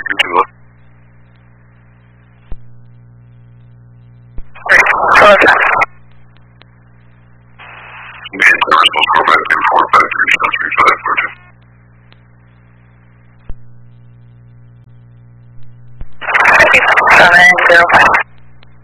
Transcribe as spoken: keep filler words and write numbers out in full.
You too, love. Main service will go back to four five three seven three five four two. seven zero five.